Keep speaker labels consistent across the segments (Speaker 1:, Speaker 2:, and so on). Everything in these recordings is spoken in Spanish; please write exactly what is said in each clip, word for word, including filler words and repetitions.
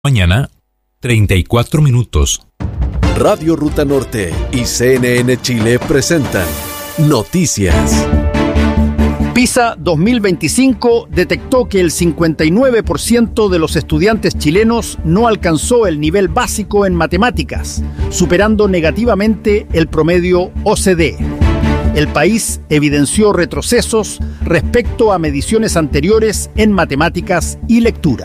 Speaker 1: Mañana, treinta y cuatro minutos.
Speaker 2: Radio Ruta Norte y C N N Chile presentan Noticias.
Speaker 3: PISA dos mil veinticinco detectó que el cincuenta y nueve por ciento de los estudiantes chilenos no alcanzó el nivel básico en matemáticas, superando negativamente el promedio O C D. El país evidenció retrocesos respecto a mediciones anteriores en matemáticas y lectura.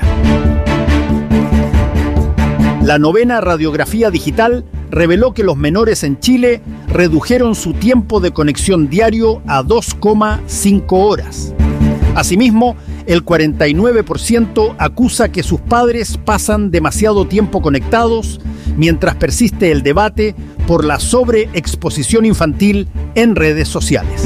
Speaker 3: La novena radiografía digital reveló que los menores en Chile redujeron su tiempo de conexión diario a dos coma cinco horas. Asimismo, el cuarenta y nueve por ciento acusa que sus padres pasan demasiado tiempo conectados, mientras persiste el debate por la sobreexposición infantil en redes sociales.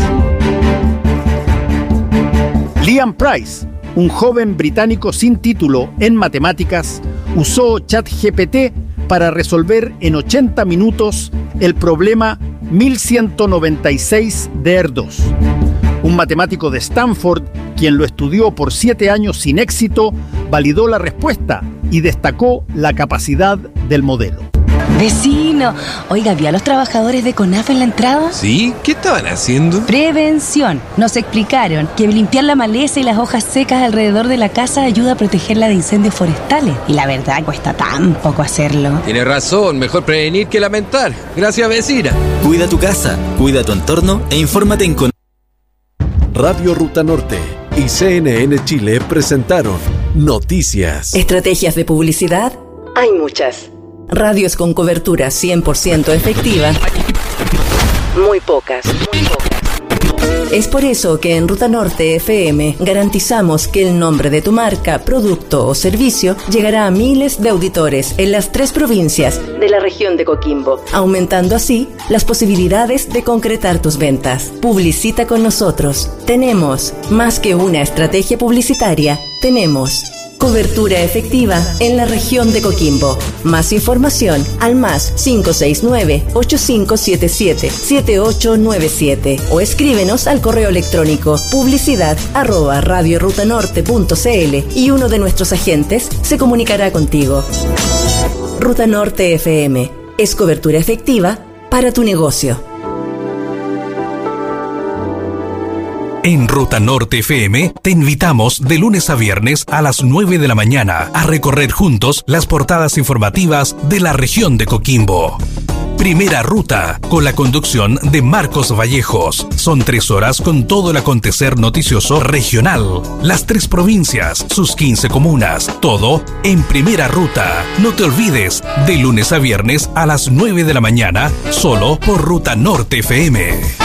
Speaker 3: Liam Price, un joven británico sin título en matemáticas, usó ChatGPT para resolver en ochenta minutos el problema mil ciento noventa y seis de E R dos. Un matemático de Stanford, quien lo estudió por siete años sin éxito, validó la respuesta y destacó la capacidad del modelo.
Speaker 4: Vecino, oiga, ¿vio a los trabajadores de CONAF en la entrada?
Speaker 5: Sí, ¿qué estaban haciendo?
Speaker 4: Prevención. Nos explicaron que limpiar la maleza y las hojas secas alrededor de la casa ayuda a protegerla de incendios forestales. Y la verdad, cuesta tan poco hacerlo.
Speaker 5: Tiene razón, mejor prevenir que lamentar. Gracias, vecina.
Speaker 6: Cuida tu casa, cuida tu entorno e infórmate en CONAF.
Speaker 2: Radio Ruta Norte y C N N Chile presentaron Noticias.
Speaker 7: ¿Estrategias de publicidad? Hay muchas. Radios con cobertura cien por ciento efectiva, muy pocas, muy pocas. Es por eso que en Ruta Norte F M garantizamos que el nombre de tu marca, producto o servicio llegará a miles de auditores en las tres provincias de la región de Coquimbo, aumentando así las posibilidades de concretar tus ventas. Publicita con nosotros. Tenemos más que una estrategia publicitaria, tenemos cobertura efectiva en la región de Coquimbo. Más información al más cinco seis nueve, ocho cinco siete siete, siete ocho nueve siete o escríbenos al correo electrónico publicidad arroba radiorutanorte punto cl y uno de nuestros agentes se comunicará contigo. Ruta Norte F M es cobertura efectiva para tu negocio.
Speaker 1: En Ruta Norte F M te invitamos de lunes a viernes a las nueve de la mañana a recorrer juntos las portadas informativas de la región de Coquimbo. Primera Ruta, con la conducción de Marcos Vallejos. Son tres horas con todo el acontecer noticioso regional. Las tres provincias, sus quince comunas, todo en Primera Ruta. No te olvides, de lunes a viernes a las nueve de la mañana, solo por Ruta Norte F M.